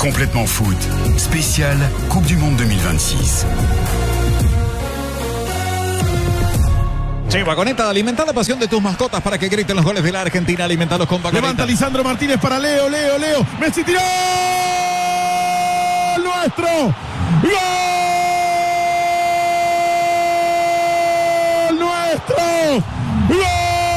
Complètement foot. Spécial Coupe du Monde 2026. Sí, Vagoneta, alimenta la pasión de tus mascotas para que griten los goles de la Argentina. Alimentalos con Vagoneta. Levanta Lisandro Martínez para Leo. Messi tiró. ¡Nuestro! ¡Gol!